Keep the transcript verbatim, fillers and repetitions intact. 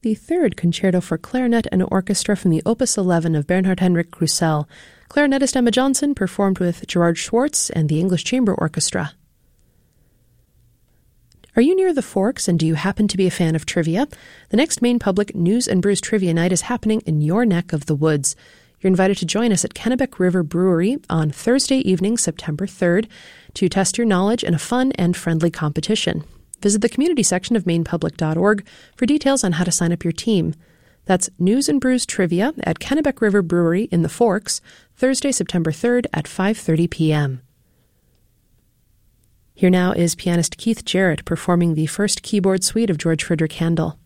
the third concerto for clarinet and orchestra from the Opus eleven of Bernhard Henrik Krusell. Clarinetist Emma Johnson performed with Gerard Schwartz and the English Chamber Orchestra. Are you near the Forks and do you happen to be a fan of trivia? The next Maine Public News and Brews Trivia Night is happening in your neck of the woods. You're invited to join us at Kennebec River Brewery on Thursday evening, September third, to test your knowledge in a fun and friendly competition. Visit the community section of maine public dot org for details on how to sign up your team. That's News and Brews Trivia at Kennebec River Brewery in the Forks, Thursday, September third at five thirty p.m. Here now is pianist Keith Jarrett performing the first keyboard suite of George Frideric Handel.